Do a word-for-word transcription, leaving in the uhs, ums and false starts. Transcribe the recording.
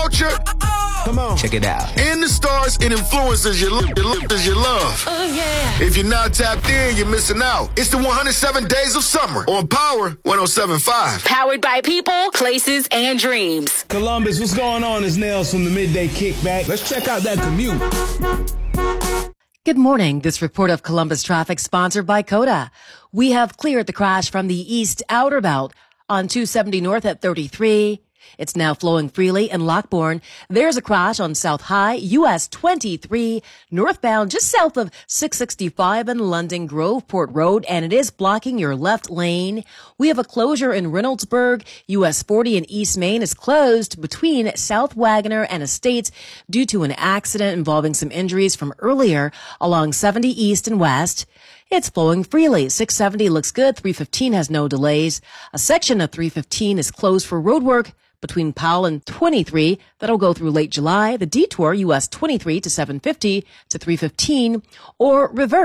culture. Come on. Check it out. And the stars and influencers you, lo- you, lo- you love. Oh, yeah. If you're not tapped in, you're missing out. It's the one hundred seven Days of Summer on Power one oh seven point five. Powered by people, places, and dreams. Columbus, what's going on? It's Nails from the Midday Kickback. Let's check out that commute. Good morning. This report of Columbus traffic sponsored by Coda. We have cleared the crash from the east outer belt on two seventy north at thirty-three. It's now flowing freely in Lockbourne. There's a crash on South High, U S twenty-three, northbound just south of six sixty-five and London Groveport Road, and it is blocking your left lane. We have a closure in Reynoldsburg. U S forty in East Main is closed between South Wagoner and Estates due to an accident involving some injuries from earlier along seventy East and West. It's flowing freely. six seventy looks good. three fifteen has no delays. A section of three fifteen is closed for roadwork between Powell and twenty-three. That'll go through late July. The detour, U S twenty-three to seven fifty to three fifteen, or reverse